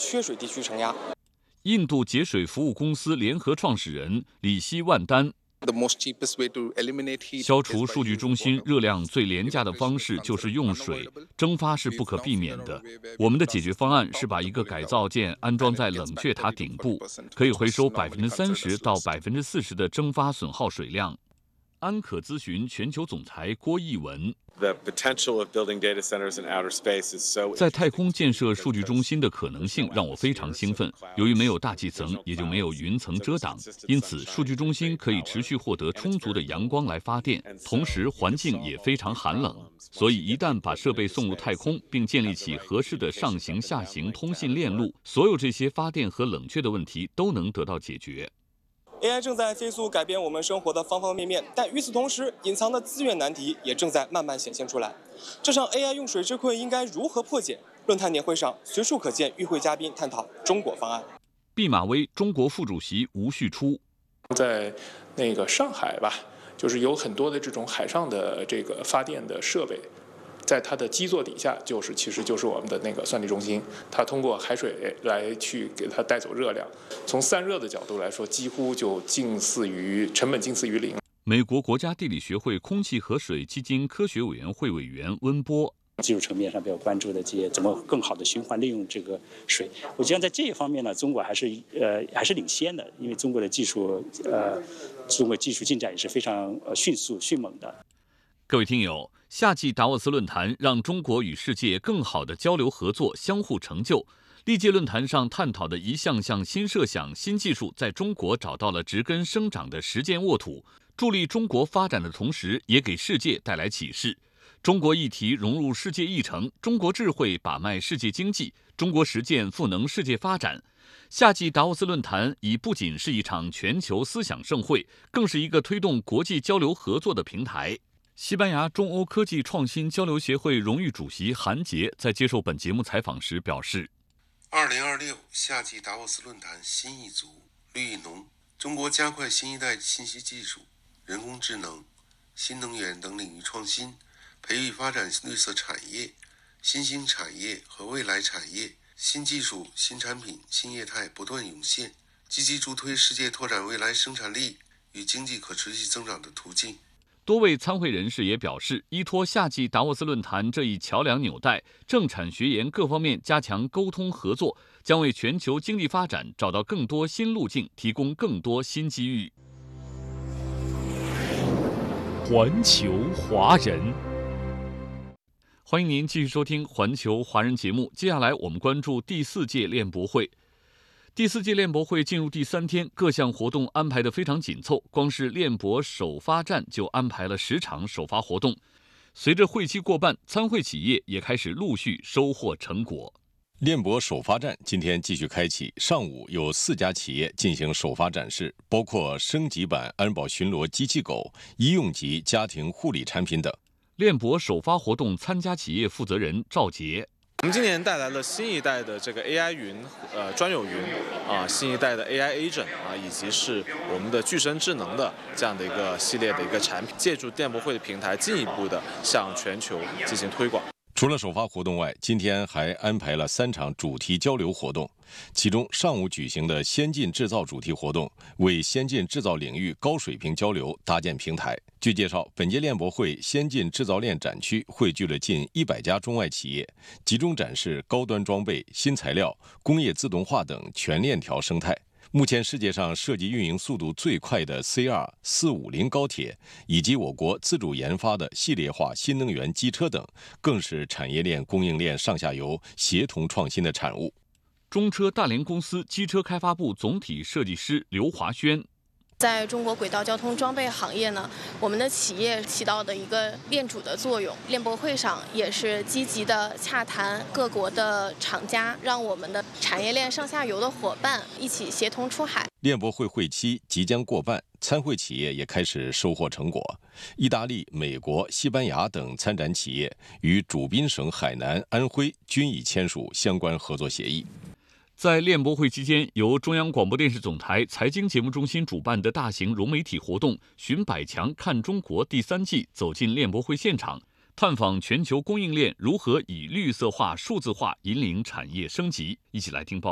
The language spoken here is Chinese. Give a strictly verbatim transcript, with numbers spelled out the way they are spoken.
缺水地区承压。 印度节水服务公司联合创始人里希万丹。消除数据中心热量最廉价的方式就是用水，蒸发是不可避免的。我们的解决方案是把一个改造件安装在冷却塔顶部，可以回收百分之三十到百分之四十的蒸发损耗水量。安可咨询全球总裁郭毅文。在太空建设数据中心的可能性让我非常兴奋。由于没有大气层，也就没有云层遮挡，因此数据中心可以持续获得充足的阳光来发电，同时环境也非常寒冷。所以一旦把设备送入太空，并建立起合适的上行下行通信链路，所有这些发电和冷却的问题都能得到解决。 A I 正在飞速改变我们生活的方方面面，但与此同时，隐藏的资源难题也正在慢慢显现出来。这场 A I 用水之困应该如何破解？论坛年会上，随处可见与会嘉宾探讨中国方案。 毕马威中国副主席吴旭初， 在那个上海吧，就是有很多的这种海上的这个发电的设备。在它的基座底下，就是其实就是我们的那个算力中心，它通过海水来去给它带走热量。从散热的角度来说，几乎就近似于成本近似于零。 美国国家地理学会空气和水基金科学委员会委员温波。 技术层面上比较关注的这些怎么更好的循环利用这个水，我觉得在这一方面呢，中国还是呃还是领先的，因为中国的技术呃中国技术进展也是非常呃迅速迅猛的。 各位听友，夏季达沃斯论坛让中国与世界更好的交流合作，相互成就。历届论坛上探讨的一项项新设想、新技术，在中国找到了植根生长的实践沃土，助力中国发展的同时，也给世界带来启示。中国议题融入世界议程，中国智慧把脉世界经济，中国实践赋能世界发展。夏季达沃斯论坛已不仅是一场全球思想盛会，更是一个推动国际交流合作的平台。西班牙中欧科技创新交流协会荣誉主席韩杰在接受本节目采访时表示， 二零二六夏季达沃斯论坛新一族绿意浓，中国加快新一代信息技术、人工智能、新能源等领域创新，培育发展绿色产业、新兴产业和未来产业，新技术、新产品、新业态不断涌现，积极助推世界拓展未来生产力与经济可持续增长的途径。 多位参会人士也表示，依托夏季达沃斯论坛这一桥梁纽带，政产学研各方面加强沟通合作，将为全球经济发展找到更多新路径，提供更多新机遇。 环球华人， 欢迎您继续收听环球华人节目。接下来我们关注第四届链博会。第四届链博会进入第三天，各项活动安排得非常紧凑，光是链博首发站就安排了十场首发活动。随着会期过半，参会企业也开始陆续收获成果。 链博首发站今天继续开启，上午有四家企业进行首发展示，包括升级版安保巡逻机器狗、医用级家庭护理产品等。 链博首发活动参加企业负责人赵杰， 我们今年带来了新一代的这个 A I 云，呃，专有云啊，新一代的 A I Agent 啊，以及是我们的具身智能的这样的一个系列的一个产品，借助电博会的平台，进一步的向全球进行推广。 除了首发活动外，今天还安排了三场主题交流活动。其中，上午举行的先进制造主题活动，为先进制造领域高水平交流搭建平台。据介绍，本届链博会先进制造链展区汇聚了近一百家中外企业，集中展示高端装备、新材料、工业自动化等全链条生态。目前世界上设计运营速度最快的 C 二四五零 高铁，以及我国自主研发的系列化新能源机车等，更是产业链供应链上下游协同创新的产物。 中车大连公司机车开发部总体设计师刘华轩， 在中国轨道交通装备行业呢，我们的企业起到的一个链主的作用。链博会上也是积极的洽谈各国的厂家，让我们的产业链上下游的伙伴一起协同出海。 链博会会期即将过半，参会企业也开始收获成果。意大利、美国、西班牙等参展企业与主宾省海南、安徽均已签署相关合作协议。 在链博会期间，由中央广播电视总台财经节目中心主办的大型融媒体活动“寻百强看中国”第三季走进链博会现场，探访全球供应链如何以绿色化、数字化引领产业升级。一起来听报。